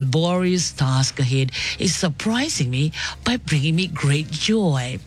laborious task ahead is surprising me by bringing me great joy.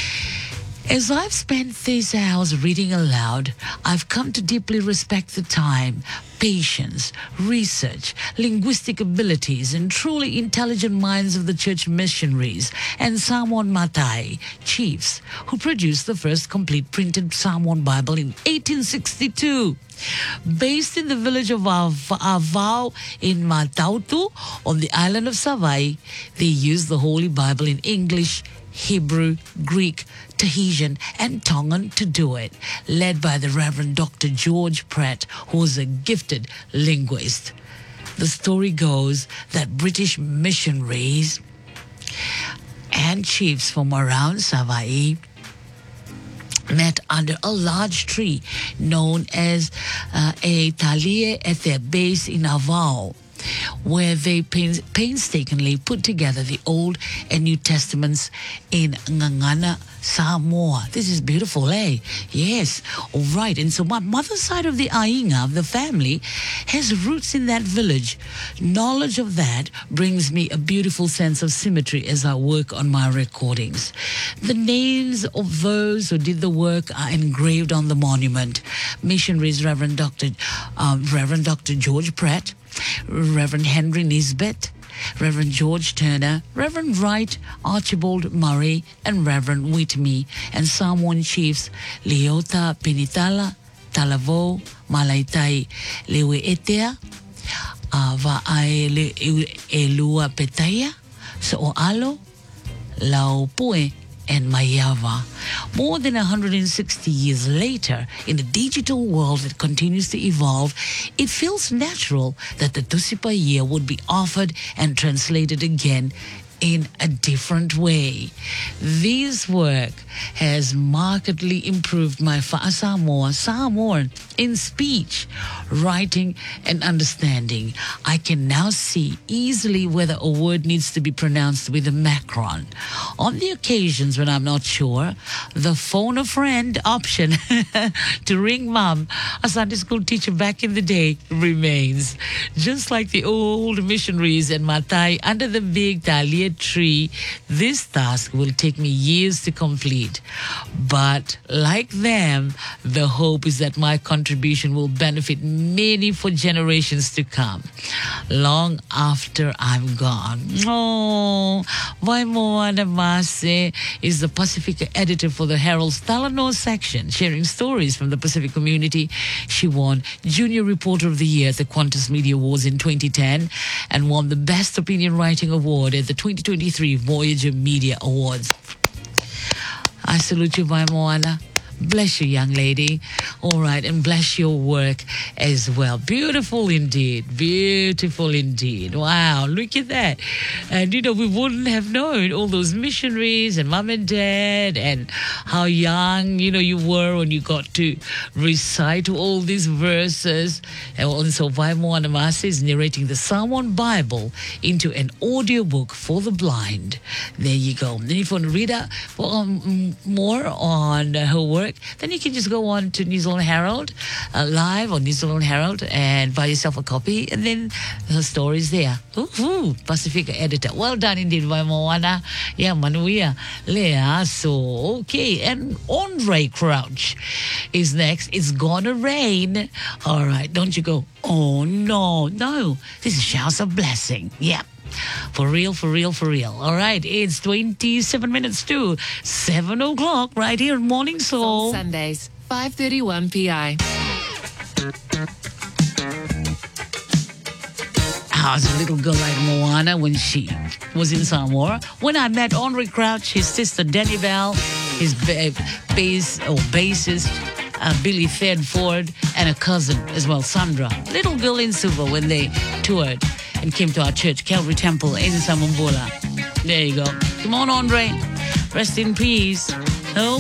As I've spent these hours reading aloud, I've come to deeply respect the time, patience, research, linguistic abilities, and truly intelligent minds of the church missionaries and Samoan Matai chiefs who produced the first complete printed Samoan Bible in 1862. Based in the village of Avao in Matautu on the island of Savai, they used the Holy Bible in English, Hebrew, Greek, Tahitian, and Tongan to do it, led by the Reverend Dr. George Pratt, who was a gifted linguist. The story goes that British missionaries and chiefs from around Savai met under a large tree known as a talie at their base in Avao, where they painstakingly put together the Old and New Testaments in Ngangana, Samoa. This is beautiful, eh? Yes. All right. And so my mother's side of the Ainga, of the family, has roots in that village. Knowledge of that brings me a beautiful sense of symmetry as I work on my recordings. The names of those who did the work are engraved on the monument. Missionaries Reverend Dr. George Pratt, Reverend Henry Nisbet, Reverend George Turner, Reverend Wright, Archibald Murray, and Reverend Whitney, and Samoan chiefs Leota Penitala, Talavo, Malaitai, Leweetea, Vaaele Elua Petaya, So'alo, Laupue, and Mayava. More than 160 years later, in a digital world that continues to evolve, it feels natural that the Tusipa year would be offered and translated again in a different way. This work has markedly improved my Samoan in speech, writing, and understanding. I can now see easily whether a word needs to be pronounced with a macron. On the occasions when I'm not sure, the phone a friend option to ring mom, a Sunday school teacher back in the day, remains. Just like the old missionaries and Matai under the big talia tree, this task will take me years to complete. But like them, the hope is that my contribution will benefit many for generations to come, long after I'm gone. Oh, Vaimoana Mase is the Pacifica editor for the Herald's Talanoa section, sharing stories from the Pacific community. She won Junior Reporter of the Year at the Qantas Media Awards in 2010 and won the Best Opinion Writing Award at the 2023 Voyager Media Awards. I salute you, Vaimoana. Bless you, young lady. All right, and bless your work as well. Beautiful indeed. Beautiful indeed. Wow, look at that. And, we wouldn't have known all those missionaries and mom and dad and how young, you were when you got to recite all these verses. And so Vaimoana Mase is narrating the Samoan Bible into an audiobook for the blind. There you go. And if you want to read more on her work, then you can just go on to New Zealand Herald, live on New Zealand Herald, and buy yourself a copy, and then her story's there. Ooh, Pacifica editor. Well done indeed, Vaimoana. Yeah, manuia. Lea. So, okay. And Andre Crouch is next. It's gonna rain. All right, don't you go, oh, no. This is showers of blessing. Yeah. For real. All right, it's 27 minutes to 7 o'clock right here in Morning Soul. Sundays, 5:31 PI. How's a little girl like Moana when she was in Samoa? When I met Andre Crouch, his sister Danny Bell, his bassist Billy Fedford, and a cousin as well, Sandra. Little girl in Suva when they toured and came to our church, Calvary Temple in Samambula. There you go. Come on, Andre. Rest in peace. Oh.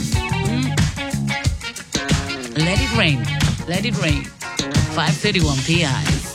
Let it rain. 5:31 p.m.